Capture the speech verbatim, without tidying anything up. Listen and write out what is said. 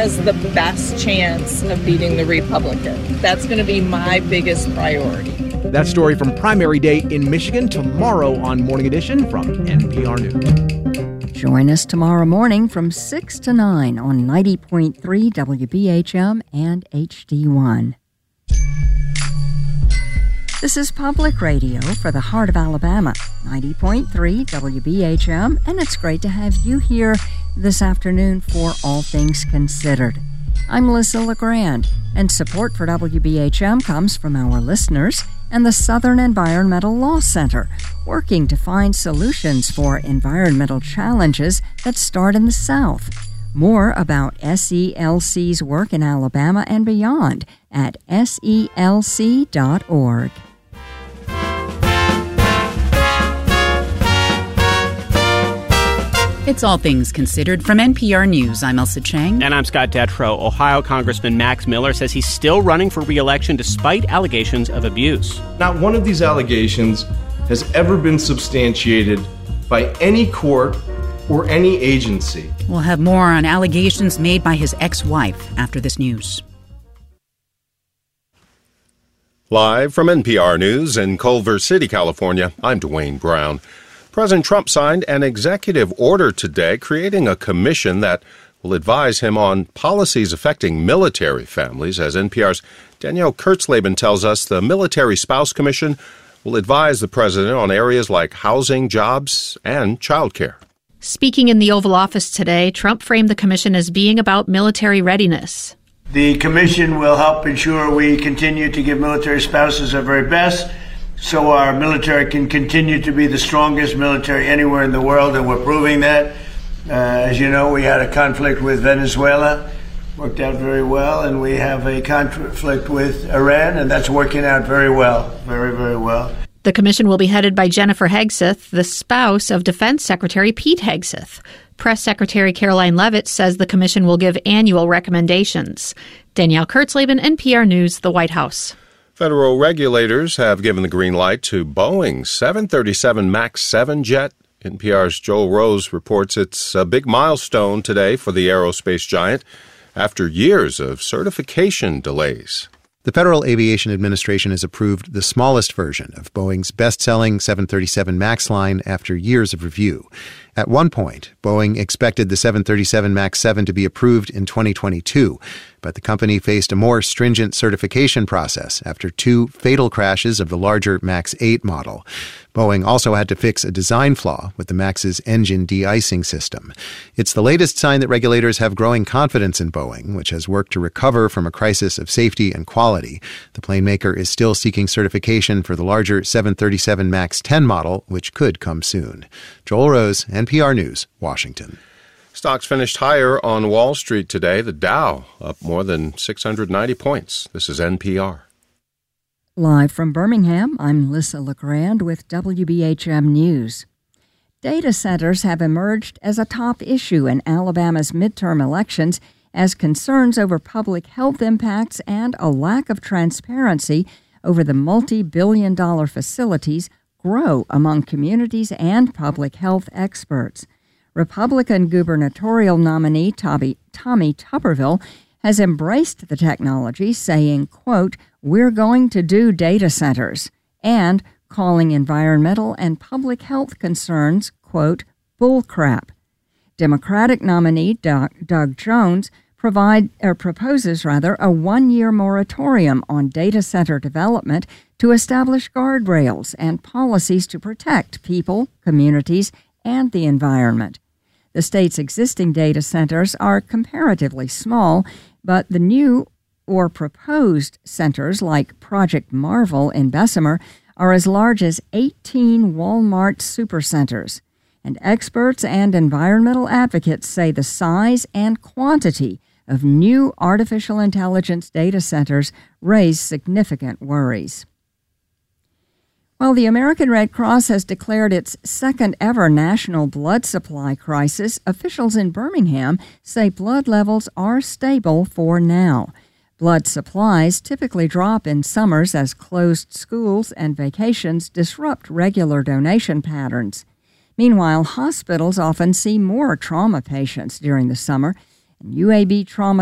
has the best chance of beating the Republican. That's going to be my biggest priority. That story from primary day in Michigan tomorrow on Morning Edition from N P R News. Join us tomorrow morning from six to nine on ninety point three W B H M and H D one. This is Public Radio for the heart of Alabama, ninety point three W B H M, and it's great to have you here this afternoon for All Things Considered. I'm Melissa LeGrand, and support for W B H M comes from our listeners and the Southern Environmental Law Center, working to find solutions for environmental challenges that start in the South. More about S E L C's work in Alabama and beyond at S E L C dot org. It's All Things Considered from N P R News. I'm Elsa Chang. And I'm Scott Detrow. Ohio Congressman Max Miller says he's still running for re-election despite allegations of abuse. Not one of these allegations has ever been substantiated by any court or any agency. We'll have more on allegations made by his ex-wife after this news. Live from N P R News in Culver City, California, I'm Dwayne Brown. President Trump signed an executive order today creating a commission that will advise him on policies affecting military families. As N P R's Danielle Kurtzleben tells us, the Military Spouse Commission will advise the president on areas like housing, jobs, and child care. Speaking in the Oval Office today, Trump framed the commission as being about military readiness. The commission will help ensure we continue to give military spouses our very best, so our military can continue to be the strongest military anywhere in the world, and we're proving that. Uh, as you know, we had a conflict with Venezuela, worked out very well, and we have a conflict with Iran, and that's working out very well, very, very well. The commission will be headed by Jennifer Hegseth, the spouse of Defense Secretary Pete Hegseth. Press Secretary Caroline Leavitt says the commission will give annual recommendations. Danielle Kurtzleben, N P R News, the White House. Federal regulators have given the green light to Boeing's seven thirty-seven MAX seven jet. N P R's Joel Rose reports it's a big milestone today for the aerospace giant after years of certification delays. The Federal Aviation Administration has approved the smallest version of Boeing's best-selling seven thirty-seven MAX line after years of review. At one point, Boeing expected the seven thirty-seven MAX seven to be approved in twenty twenty-two, but the company faced a more stringent certification process after two fatal crashes of the larger MAX eight model. Boeing also had to fix a design flaw with the MAX's engine de-icing system. It's the latest sign that regulators have growing confidence in Boeing, which has worked to recover from a crisis of safety and quality. The plane maker is still seeking certification for the larger seven thirty-seven MAX ten model, which could come soon. Joel Rose, N P R News, Washington. Stocks finished higher on Wall Street today. The Dow up more than six hundred ninety points. This is N P R. Live from Birmingham, I'm Lissa LeGrand with W B H M News. Data centers have emerged as a top issue in Alabama's midterm elections as concerns over public health impacts and a lack of transparency over the multi-billion dollar facilities grow among communities and public health experts. Republican gubernatorial nominee Tommy, Tommy Tuberville has embraced the technology, saying, quote, "We're going to do data centers," and calling environmental and public health concerns, quote, "bullcrap." Democratic nominee Doug, Doug Jones provide, or proposes rather a one-year moratorium on data center development to establish guardrails and policies to protect people, communities, and the environment. The state's existing data centers are comparatively small, but the new or proposed centers like Project Marvel in Bessemer are as large as eighteen Walmart supercenters. And experts and environmental advocates say the size and quantity of new artificial intelligence data centers raise significant worries. While the American Red Cross has declared its second-ever national blood supply crisis, officials in Birmingham say blood levels are stable for now. Blood supplies typically drop in summers as closed schools and vacations disrupt regular donation patterns. Meanwhile, hospitals often see more trauma patients during the summer, and U A B trauma